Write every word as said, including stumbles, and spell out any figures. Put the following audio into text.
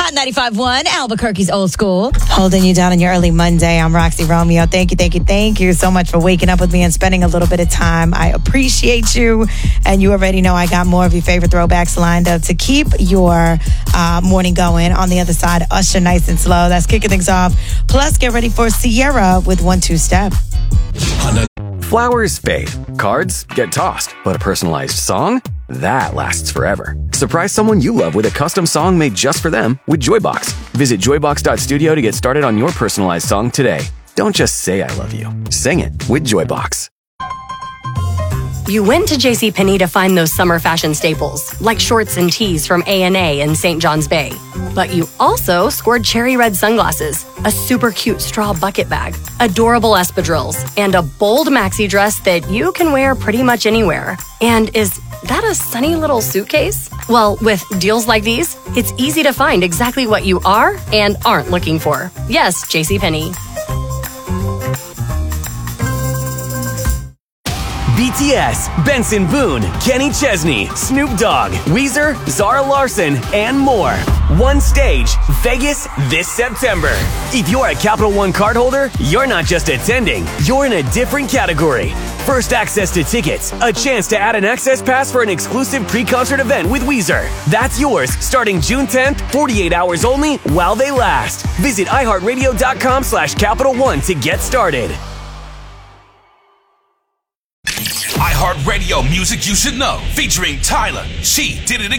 Hot ninety-five point one, Albuquerque's Old School. Holding you down on your early Monday. I'm Roxy Romeo. Thank you, thank you, thank you so much for waking up with me and spending a little bit of time. I appreciate you. And you already know I got more of your favorite throwbacks lined up to keep your uh, morning going. On the other side, Usher, Nice and Slow. That's kicking things off. Plus, get ready for Sierra with One Two Step. Flowers fade, cards get tossed, but a personalized song? That lasts forever. Surprise someone you love with a custom song made just for them with Joybox. Visit joybox dot studio to get started on your personalized song today. Don't just say I love you. Sing it with Joybox. You went to JCPenney to find those summer fashion staples, like shorts and tees from A and A in Saint John's Bay. But you also scored cherry red sunglasses, a super cute straw bucket bag, adorable espadrilles, and a bold maxi dress that you can wear pretty much anywhere. And is that a sunny little suitcase? Well, with deals like these, it's easy to find exactly what you are and aren't looking for. Yes, JCPenney. B T S, Benson Boone, Kenny Chesney, Snoop Dogg, Weezer, Zara Larson, and more. One stage, Vegas this September. If you're a Capital One cardholder, you're not just attending, you're in a different category. First access to tickets, a chance to add an access pass for an exclusive pre-concert event with Weezer. That's yours starting June tenth, forty-eight hours only while they last. Visit iHeartRadio.com slash Capital One to get started. iHeartRadio music you should know, featuring Tyler. She did it again.